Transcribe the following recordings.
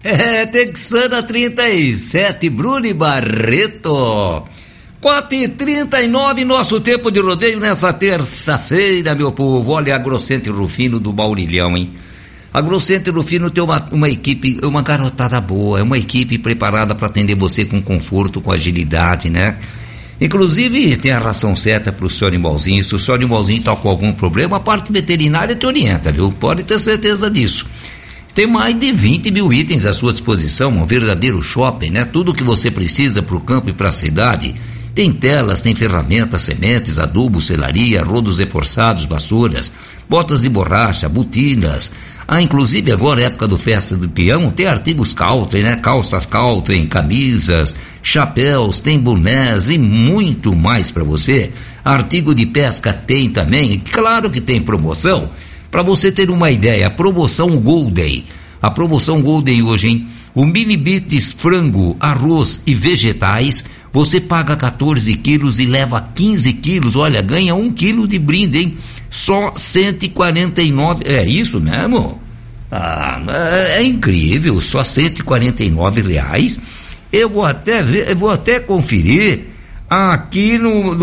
Texana 37, Bruno e Barreto. 4h39, nosso tempo de rodeio nessa terça-feira, meu povo. Olha, a Agrocenter Rufino do Maurilhão, hein? A Agrocenter Rufino tem uma equipe, uma garotada boa, é uma equipe preparada para atender você com conforto, com agilidade, né? Inclusive, tem a ração certa pro seu animalzinho. Se o seu animalzinho tá com algum problema, a parte veterinária te orienta, viu? Pode ter certeza disso. Tem mais de 20 mil itens à sua disposição, um verdadeiro shopping, né? Tudo que você precisa pro campo e pra cidade. Tem telas, tem ferramentas, sementes, adubo, selaria, rodos reforçados, vassouras, botas de borracha, botinas. Inclusive agora, época do Festa do Peão, tem artigos Caltrim, né? Calças Caltrim, camisas, chapéus, tem bonés e muito mais para você. Artigo de pesca tem também, e claro que tem promoção. Para você ter uma ideia, a promoção Golden. A promoção Golden hoje, hein? O mini bits frango, arroz e vegetais, você paga 14 quilos e leva 15 quilos, olha, ganha 1 quilo de brinde, hein? Só 149, é isso mesmo? É incrível, só R$149. Eu vou até ver, eu vou até conferir aqui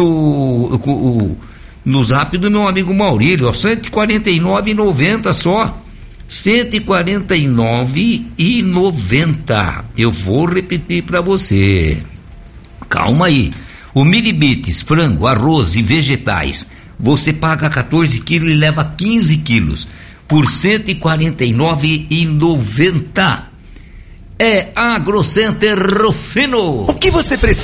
no zap do meu amigo Maurílio, R$149,90 só. R$149,90. Eu vou repetir para você. Calma aí. O milibits, frango, arroz e vegetais, você paga 14 quilos e leva 15 quilos por R$149,90. É Agrocenter Rufino. O que você precisa?